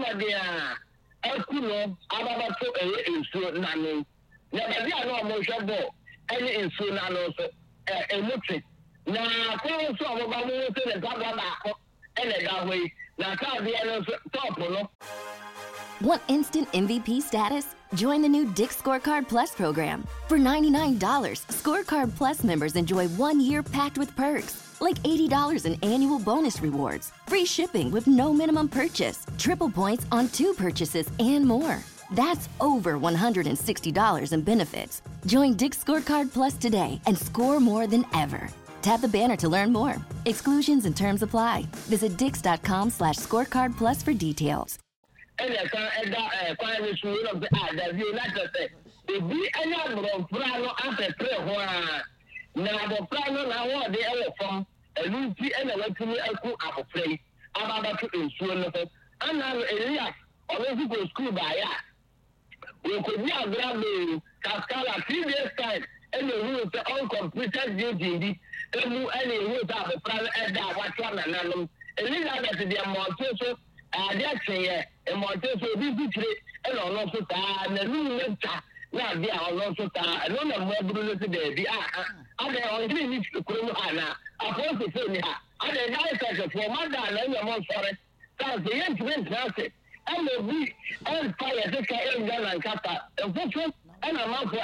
mama dia akuno ababa to ensuo nanu na bia no mo hwebo ene ensuo nanu so emuti na ko so ababa mo se le gaba ba ko ene da hoyi na ka bia no top no. Want instant MVP status? Join the new Dick Scorecard Plus program. For $99, Scorecard Plus members enjoy 1 year packed with perks, like $80 in annual bonus rewards, free shipping with no minimum purchase, triple points on 2 purchases, and more. That's over $160 in benefits. Join Dick Scorecard Plus today and score more than ever. Tap the banner to learn more. Exclusions and terms apply. Visit dix.com/scorecard plus for details. And I can't quite sure of the other. You like to say, if we end up from Prano after prayer, now the Prano now they are from a Lucy and a Lucy of play about to ensure. And now Elias, already go school by us. We could now grab the Cascala 3 days time and the rules the uncompleted duty. And you any rules of the Prano and that what one and them. Elias at the amount that's a mountain so busy and also and the room now they are also and on a more baby. I only need to come Anna. I want to say, I don't know for mother and your mom for it. That's the incident. And the week and fire the car and Kata and Bushel and a month for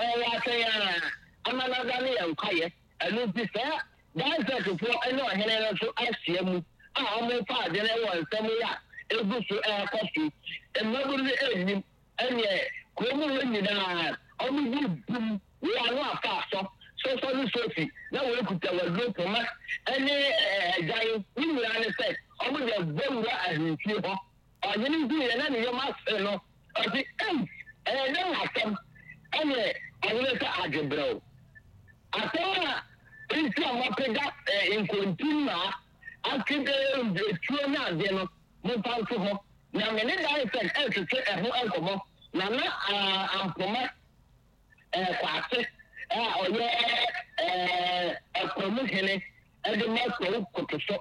I'm another and quiet and look this there. That's for I know Helena so I see him. I'm a father and I want some ebusu kofi emaburu enim enye komu nyina omugu bum we anu afaso so ni sofi na we kuta wa group ma ene jan nyina ne se omu de bomba ahimfi ho onyini bi na ne yoma se no ati na atam ene awule ka agebro atona prince amapega in continua akide tuo na de no Mutanto ho na mene dai se tete ho ankomo na ampoma kwate oye promotion de ma ko kotoso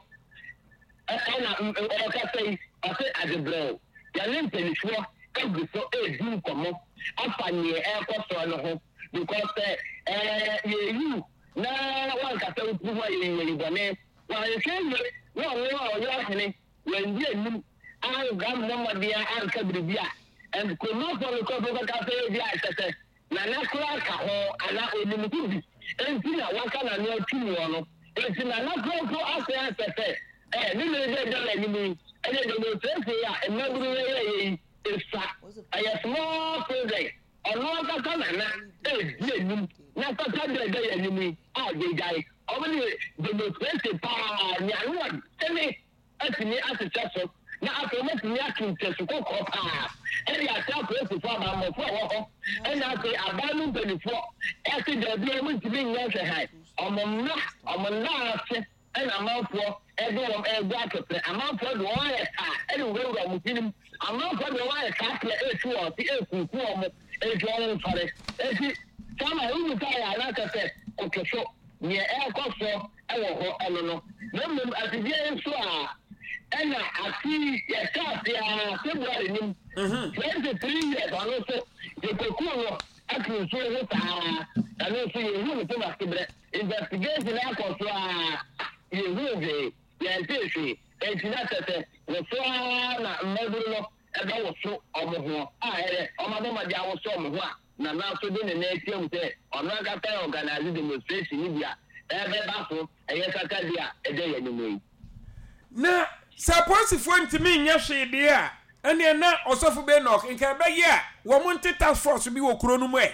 na ka sei ase adebro ya le mpelifo ka biso edu komo afanye koso no ho because you na wan ka se upu wa ye bone wa ye kende no yo hene when you are Grandmadia and Cabribia and could not for the Copa Cafe, Nanakra Caho, and I will be and Tina Wakan and your Tino. It's in another for us answer. And you and the Sensia and nobody is a small project. A long time, not a day enemy. I did die. Only the most expensive power, Yan, tell me. Asini asitso na afọmọ tini akintesu kokọ pa eri atako esifo amamọfo ọwọ ẹna ase abanu mpanyinfo ẹsi dẹbi ẹmu ntumi nyẹ ẹsẹ ha ọmọnna ase ẹna amanfo ẹdi wọn ẹgbẹ akẹpẹ amanfo de wọn ayẹ kaa ẹni wura ọmọ tinim amanfo de wọn ayẹ kaa pẹ etu wọn ti ekunkun ọmọ etu wọn nsọrọ eti sama ewu ta yẹ anakẹsẹ ọkẹsọ nyẹ ẹkọ sọ ẹwọ hɔ ẹno no na mmom atibia nso a ɛna ati yɛkaa February nim 23 years ɔno so yɛkɔkuo no ati nsuo ho saa ɛno nso yɛhu no sɛ masebrɛ investigation akɔ so a yɛhu hwee yɛnte hwee ɛnti na sɛ wɔso a na mmaburu no ɛbɛwo so ɔmo ho a ɛrɛ ɔmadɔmade awo so ɔmo ho a na nanso de ne na atiam sɛ ɔno akata organize demonstration ni bi a ɛbɛba so ɛyɛ kaka bi a ɛdɛ yɛ no yi na saposifo ntimi nya hwede a ɛne na ɔsɔfo be nok nka bɛyɛ a wɔn nte task force bi wɔ kuro no mu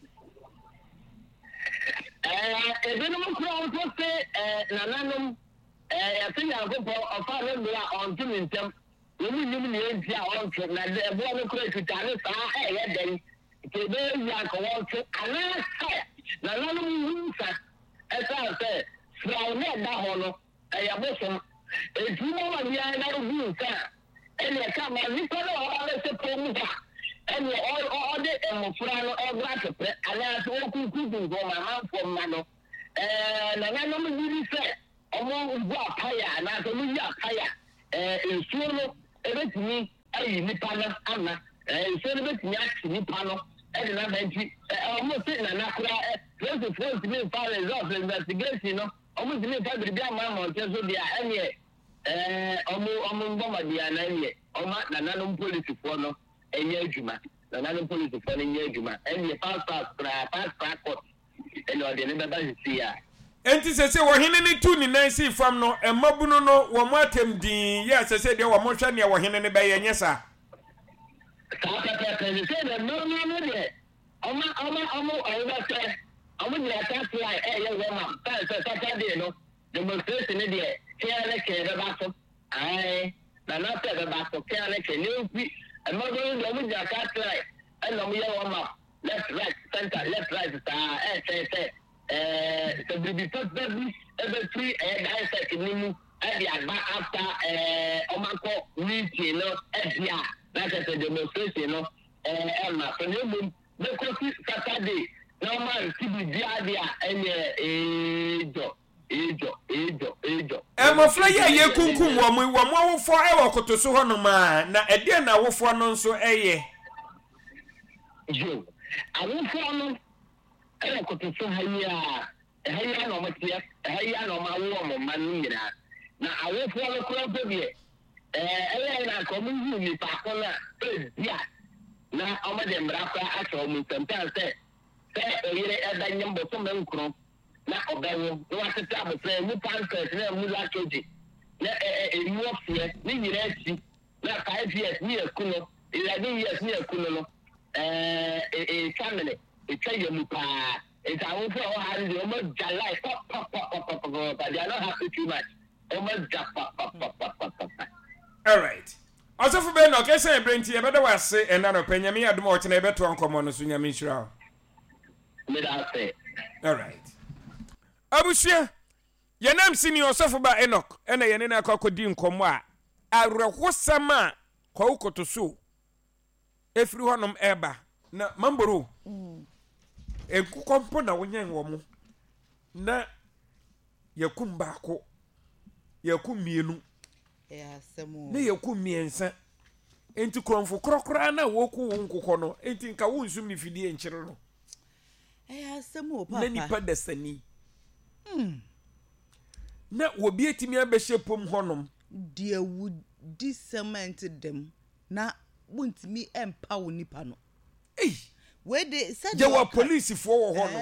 ebinom kuro nso se nananom yɛte yankopɔ ɔfa no bia ɔnto ne ntɛm wɔmu nim ne yɛnti a ɔnto na ɛboa no kuro akuta ne saa ɛyɛ dɛn nti ɛbɛyɛ anka wɔnto anaasɛ nananom hu nsa ɛsan sɛ sraw ne ɛda hɔ no ɛyɛ bosom eti mo ma bia na hu nsa ɛne ɛka ma nipa no ɔbɛsɛ pɔmu ha ɛne ɔde mmɔfra no ɔbra kɛpɛ anaasɛ wɔkukuku nkɔma amanfoɔ mma no nananom yiri sɛ ɔmo bu apaya anaasɛ ɔmo yi apaya nsuo no ɛbɛtumi ayi nipa no ana so no betumi ati nipa no e de na banti almost na na kura first me file result investigation no almost me fa bi ama ma o so dia ene omo ngoma dia na ene na nanom police for no enye adwuma na nanom police for no enye adwuma ene pass court ene o de ne baba si ya enti sese wo hene ne tu ni nan si fam no emabunu no wo mo atem din ya sese de wo mo hwa ne wo hene ne be ye nyesa say that no de omo over say omo ni attack fly woman Saturday no demonstration ne de here le ke be ba so ai na na te be ba so ke le ke ni fi emabunu de omo ni attack fly and omo ye woman left right center left right say so the first baby every three dissect nimu e agba after omanko meeting no edia like I said demonstration no na so no the coffee Saturday no man tibi dia ejo emofla ye kunkum wo mo awofo e wokotoso hono ma na ede na awofo no nso eye jo awofo no e kotoso haya no matia haya no mawo mo manu nyina na awofo no kro bebie na komu ni pa kona dia na omade mrafa aso mu tempa se oyire edanyem boso menkro na obawo no ateta abofra mu pankers na mu lakeji na emu ofie ni nyina achi na 5 years ni akuno 11 years ni akuno no family tell you pa it's our for how the almost life pop but they are not happy too much almost pop. All right. Also for Ben okay say brenti e bedo wase and na opanyame adom o chena e beto nkomo no so nyame nhira. Me da say. All right. Abusia yenam senior osofo ba Enoch ena yene na akokodi nkomo a arehosama kwa ukotoso efiri honom eba na mamboro ekukompo na wonyan wo mo na yakum baako yakum mienu asemu na yakum miensa enti kromfo krokra na woku wonkokọ no enti nka wonsum ni fidie nkyere no asemu papa na nipa dasani na wobi etimi abehye pom honom dia wudi cement dem na buntimi empa wo nipa no we de said je wa police fo wo honom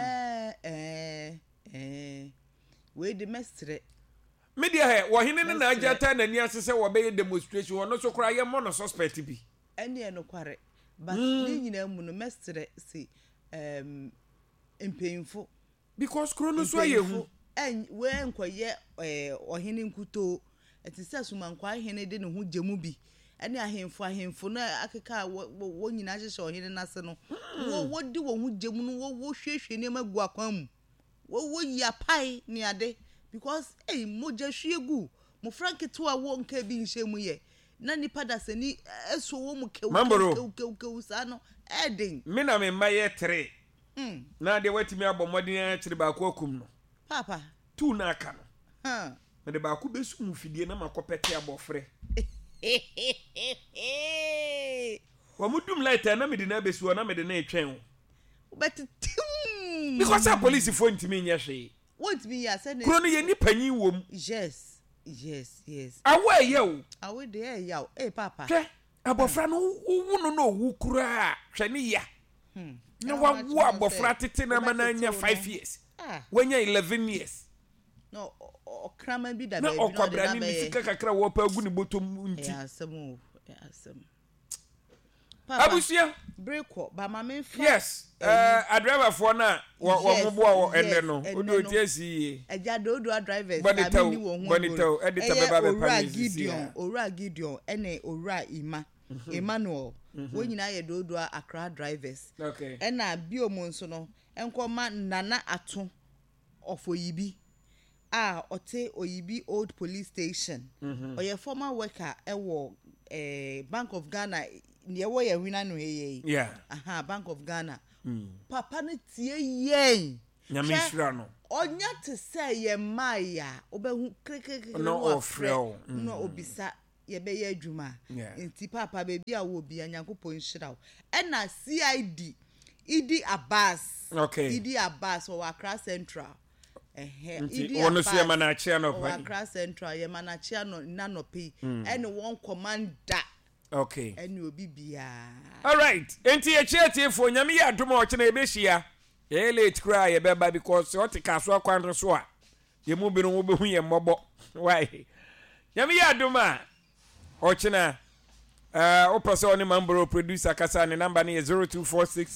we de mestre media he wo hene na ajata na ni asese wo be demonstration wo no so kra ye mo no suspect bi ene no kware but ni nyina mu no mestre si empeinfo because krono so ayehu we enkoye ohene nkuto etise sumankwa hene de ne ho gemu bi ene ahemfo na akeka wo nyina hyehye ohene nase no wo di wo ho gemu no wo hwehwe ne magu akwan mu wo ya pai ni ade because moja hwiegu mo franketo a wo nka bi nhye mu ye na nipa da sani eso wo mu kew sa no edin me na me maye 3 na de watimi abomodin a kire ba ko akum no papa tu na aka no me de ba ko besu mu fidie na makopete abofre wa mudum light na me de na besu na me de na etwen but because a police for ntimi nya hwe what be ya say kro no ye ni panyin wom yes awa ye o awe de ya papa hwe abofra no wu no no wu kura hwe ne ya na wa wu abofra tete na mananya 5 years wanya 11 years no okrama bi da na be okobra ni sika kakra wo pa gu ni botom nti asem papa abusia breako ba ma me fa yes driver for na wo mo bo ene no odo tiasi eja dodo drivers na mi ni wo hu bonito editor be ba be panisi ora gideon ene ora Emmanuel wo nyina ye dodo Accra drivers okay ena biomo nso no enkoma nana ato ofoyibi ote oyibi old police station oye former worker ewo Bank of Ghana ne wo ye hwina no heye Bank of Ghana papa ne tie yen nyame hwira no onya te say ye maya obehu kreke no ofreo no obisa yɛbɛyɛ adwuma Yeah. nti papa baby a wo bia nyankopɔn nhyira wo ɛna CID Idi Abbas Okay. Idi Abbas o Accra Central Nti wono so ye manachia no o pa. Accra Central ye manachia no nanopi ɛne one commander Okay. ɛne obi bia All right. Enti ye chiatifo nyame ya adom o kye na ebehia. Ye late cry ye beba because what kaso akwan so a ye mu bi no wo behu ye mmobɔ. Why? Nyame ya adom a o kye na o person on Mambro producer kasa ne number ne 0246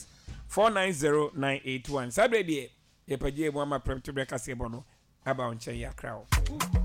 490 981. Sabre die ye pagie mo ama prem to break ase bono aba on chen ya crowd.